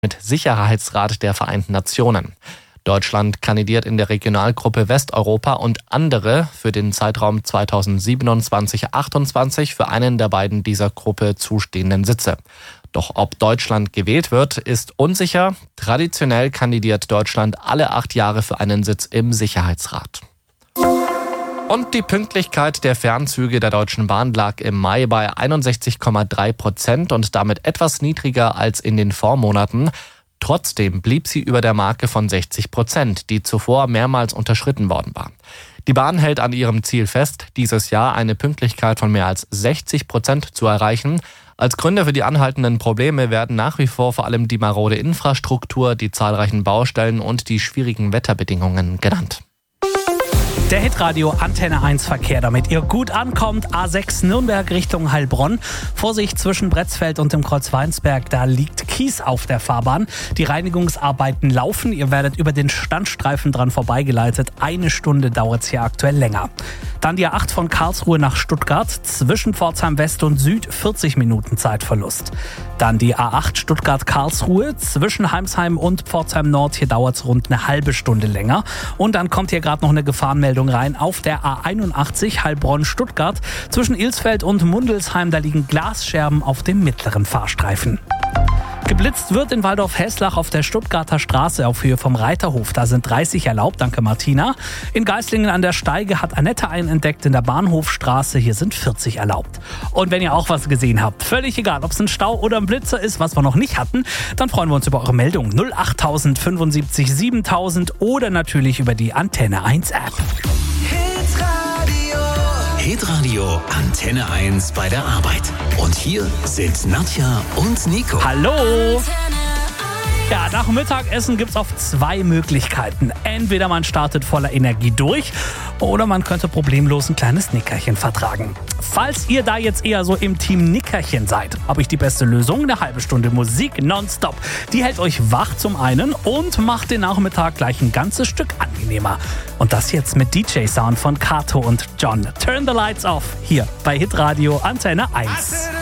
mit Sicherheitsrat der Vereinten Nationen. Deutschland kandidiert in der Regionalgruppe Westeuropa und andere für den Zeitraum 2027-28 für einen der beiden dieser Gruppe zustehenden Sitze. Doch ob Deutschland gewählt wird, ist unsicher. Traditionell kandidiert Deutschland alle 8 Jahre für einen Sitz im Sicherheitsrat. Und die Pünktlichkeit der Fernzüge der Deutschen Bahn lag im Mai bei 61,3% und damit etwas niedriger als in den Vormonaten. Trotzdem blieb sie über der Marke von 60%, die zuvor mehrmals unterschritten worden war. Die Bahn hält an ihrem Ziel fest, dieses Jahr eine Pünktlichkeit von mehr als 60% zu erreichen. Als Gründe für die anhaltenden Probleme werden nach wie vor allem die marode Infrastruktur, die zahlreichen Baustellen und die schwierigen Wetterbedingungen genannt. Der Hitradio Antenne 1 Verkehr, damit ihr gut ankommt. A6 Nürnberg Richtung Heilbronn. Vorsicht zwischen Bretzfeld und dem Kreuz Weinsberg, da liegt Kies auf der Fahrbahn. Die Reinigungsarbeiten laufen. Ihr werdet über den Standstreifen dran vorbeigeleitet. 1 Stunde dauert es hier aktuell länger. Dann die A8 von Karlsruhe nach Stuttgart. Zwischen Pforzheim West und Süd 40 Minuten Zeitverlust. Dann die A8 Stuttgart-Karlsruhe. Zwischen Heimsheim und Pforzheim Nord. Hier dauert es rund eine halbe Stunde länger. Und dann kommt hier gerade noch eine Gefahrenmeldung rein auf der A81 Heilbronn-Stuttgart. Zwischen Ilsfeld und Mundelsheim, da liegen Glasscherben auf dem mittleren Fahrstreifen. Geblitzt wird in Waldorf-Hesslach auf der Stuttgarter Straße auf Höhe vom Reiterhof. Da sind 30 erlaubt, danke Martina. In Geislingen an der Steige hat Annette einen entdeckt in der Bahnhofstraße. Hier sind 40 erlaubt. Und wenn ihr auch was gesehen habt, völlig egal, ob es ein Stau oder ein Blitzer ist, was wir noch nicht hatten, dann freuen wir uns über eure Meldung 08000 75 7000 oder natürlich über die Antenne 1 App. Hitradio Antenne 1 bei der Arbeit. Und hier sind Nadja und Nico. Hallo! Ja, nach dem Mittagessen gibt es oft 2 Möglichkeiten. Entweder man startet voller Energie durch oder man könnte problemlos ein kleines Nickerchen vertragen. Falls ihr da jetzt eher so im Team Nickerchen seid, habe ich die beste Lösung. Eine halbe Stunde Musik nonstop. Die hält euch wach zum einen und macht den Nachmittag gleich ein ganzes Stück angenehmer. Und das jetzt mit DJ-Sound von Kato und John. Turn the Lights Off hier bei Hitradio Antenne 1.